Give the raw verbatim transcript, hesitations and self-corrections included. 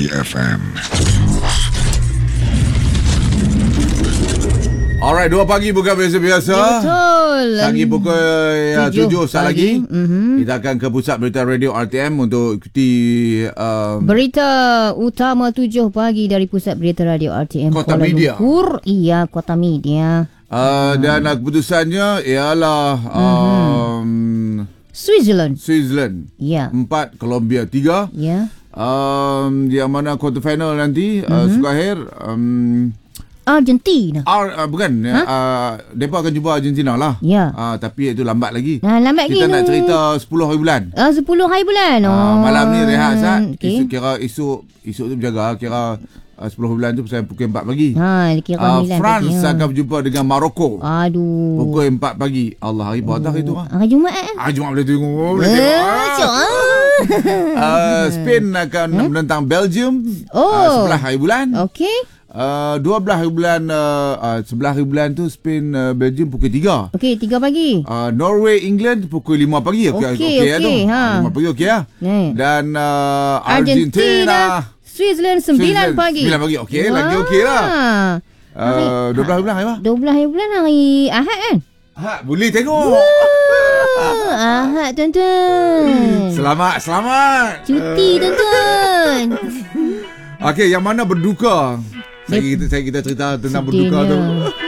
Melody F M. Alright, dua pagi bukan biasa-biasa. Ya, betul. Lagi pukul uh, tujuh saat lagi. Mm-hmm. Kita akan ke pusat berita radio R T M untuk ikuti uh, berita utama tujuh pagi dari pusat berita radio R T M Kota Kuala Media. Lumpur. Iya, Kota Media. Uh, dan uh, keputusannya ialah um, Switzerland. Switzerland Ya. empat, Colombia tiga. Ya. Um, yang mana quarter final nanti uh, suka akhir um, Argentina. R, uh, bukan Ha? uh, mereka akan jumpa Argentina lah. Ya. uh, Tapi itu lambat lagi. Nah, lambat Kita lagi. nak cerita sepuluh hari bulan. Ah, sepuluh hari bulan. Oh. uh, Malam ni rehat Sat. Okay. Isu, Kira esok Esok tu berjaga. Kira uh, sepuluh hari bulan tu pasal pukul empat pagi. Ha, kira uh, sembilan France pagi, ha. akan berjumpa dengan Morocco Aduh. pukul empat pagi. Allah, hari Batak itu ah. Hari Jumaat eh? Ah, Jumaat boleh tengok. Boleh Eh, tengok. cok, ah. Uh, Spain akan hmm? menentang Belgium. Oh. uh, sebelas hari bulan. Okey. Uh, dua belas hari bulan uh, uh, sebelas hari bulan tu Spain uh, Belgium pukul tiga. Okey, tiga pagi. Uh, Norway England pukul lima pagi. Okey, Okey, okey, okey, tu. ha. lima pagi okey ya. Ni. Dan uh, Argentina, Argentina Switzerland sembilan Switzerland, pagi. sembilan pagi. Okey, lagi okey lah. Uh, dua belas hari bulan hari apa? dua belas hari bulan hari Ahad kan? Ha, boleh tengok. Ah, Ahad tuan-tuan. Selamat, selamat. Cuti tuan-tuan. Okey, yang mana berduka? Saya kita saya kita cerita tentang berduka tu. Sedihnya.